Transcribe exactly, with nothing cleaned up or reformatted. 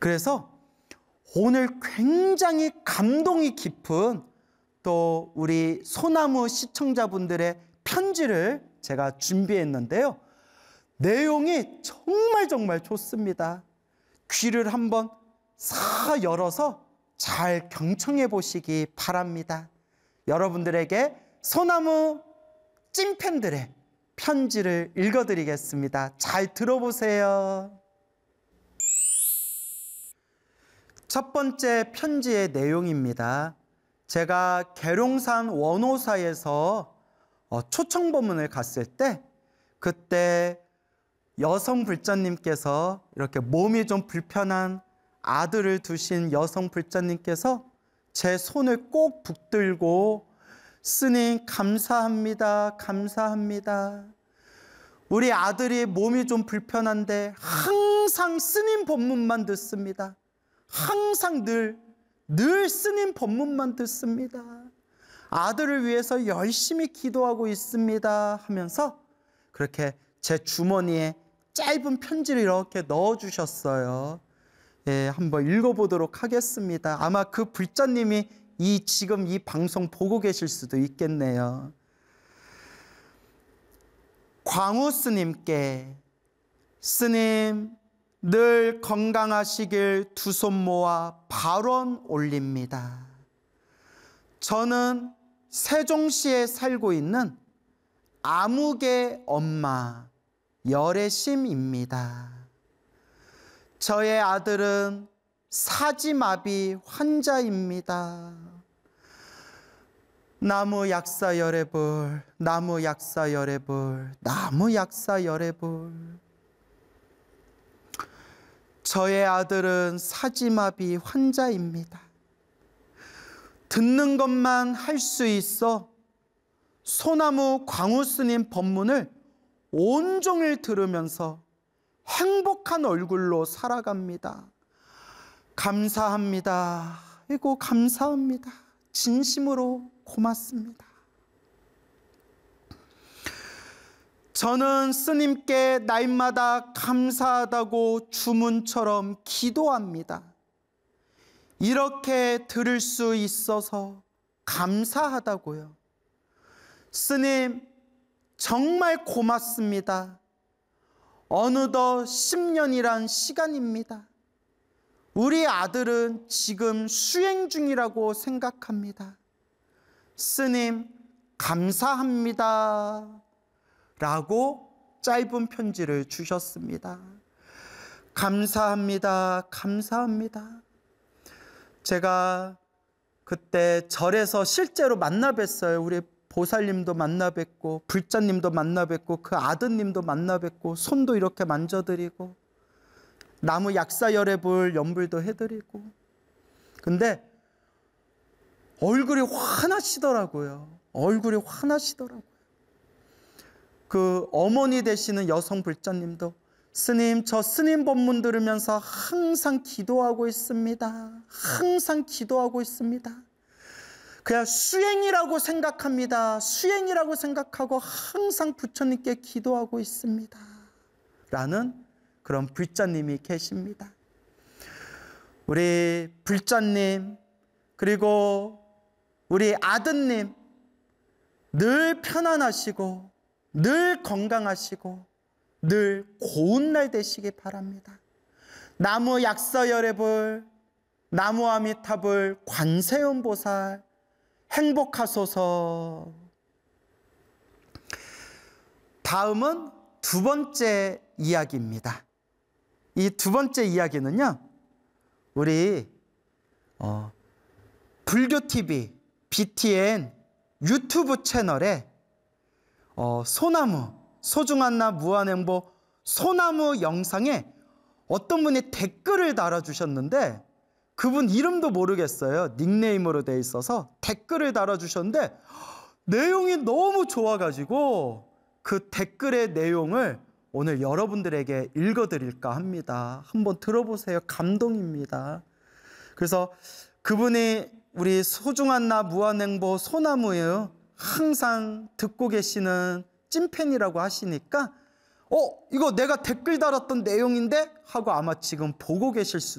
그래서 오늘 굉장히 감동이 깊은 또 우리 소나무 시청자분들의 편지를 제가 준비했는데요. 내용이 정말 정말 좋습니다. 귀를 한번 싹 열어서 잘 경청해 보시기 바랍니다. 여러분들에게 소나무 찐팬들의 편지를 읽어드리겠습니다. 잘 들어보세요. 첫 번째 편지의 내용입니다. 제가 계룡산 원호사에서 초청 법문을 갔을 때 그때 여성 불자님께서 이렇게 몸이 좀 불편한 아들을 두신 여성 불자님께서 제 손을 꼭 붙들고 스님 감사합니다, 감사합니다. 우리 아들이 몸이 좀 불편한데 항상 스님 법문만 듣습니다. 항상 늘, 늘 스님 법문만 듣습니다. 아들을 위해서 열심히 기도하고 있습니다 하면서 그렇게 제 주머니에 짧은 편지를 이렇게 넣어주셨어요. 예, 한번 읽어보도록 하겠습니다. 아마 그 불자님이 이 지금 이 방송 보고 계실 수도 있겠네요. 광우 스님께, 스님 늘 건강하시길 두 손 모아 발원 올립니다. 저는 세종시에 살고 있는 아묵의 엄마 열애심입니다. 저의 아들은 사지마비 환자입니다. 나무 약사 열애불, 나무 약사 열애불, 나무 약사 열애불. 저의 아들은 사지마비 환자입니다. 듣는 것만 할 수 있어 소나무 광우 스님 법문을 온종일 들으면서 행복한 얼굴로 살아갑니다. 감사합니다. 아이고 감사합니다. 진심으로 고맙습니다. 저는 스님께 날마다 감사하다고 주문처럼 기도합니다. 이렇게 들을 수 있어서 감사하다고요. 스님 정말 고맙습니다. 어느덧 십 년이란 시간입니다. 우리 아들은 지금 수행 중이라고 생각합니다. 스님 감사합니다 라고 짧은 편지를 주셨습니다. 감사합니다. 감사합니다. 제가 그때 절에서 실제로 만나 뵀어요. 우리 보살님도 만나 뵙고 불자님도 만나 뵙고 그 아드님도 만나 뵙고 손도 이렇게 만져드리고 나무 약사열애불 연불도 해드리고. 근데 얼굴이 환하시더라고요. 얼굴이 환하시더라고요. 그 어머니 되시는 여성 불자님도 스님 저 스님 법문 들으면서 항상 기도하고 있습니다. 항상 기도하고 있습니다. 그냥 수행이라고 생각합니다. 수행이라고 생각하고 항상 부처님께 기도하고 있습니다. 라는 그런 불자님이 계십니다. 우리 불자님 그리고 우리 아드님 늘 편안하시고 늘 건강하시고 늘 고운 날 되시기 바랍니다. 나무 약사열애불, 나무 아미타불, 관세음보살 행복하소서. 다음은 두 번째 이야기입니다. 이 두 번째 이야기는요, 우리 어, 불교티비 비티엔 유튜브 채널에 어, 소나무, 소중한 나 무한행보 소나무 영상에 어떤 분이 댓글을 달아주셨는데 그분 이름도 모르겠어요. 닉네임으로 돼 있어서 댓글을 달아주셨는데 내용이 너무 좋아가지고 그 댓글의 내용을 오늘 여러분들에게 읽어드릴까 합니다. 한번 들어보세요. 감동입니다. 그래서 그분이 우리 소중한 나 무한행보 소나무예요. 항상 듣고 계시는 찐팬이라고 하시니까 어? 이거 내가 댓글 달았던 내용인데? 하고 아마 지금 보고 계실 수도